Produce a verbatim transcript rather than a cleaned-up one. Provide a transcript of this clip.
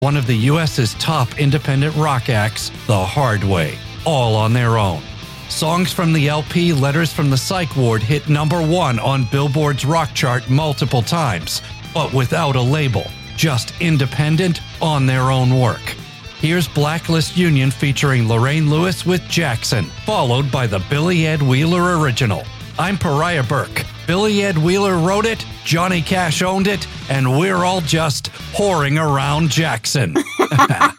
one of the U S's top independent rock acts the hard way, all on their own. Songs from the L P Letters from the Psych Ward hit number one on Billboard's rock chart multiple times, but without a label, just independent, on their own work. Here's Blacklist Union featuring Lorraine Lewis with Jackson, followed by the Billy Ed Wheeler original. I'm Pariah Burke. Billy Ed Wheeler wrote it, Johnny Cash owned it, and we're all just whoring around Jackson.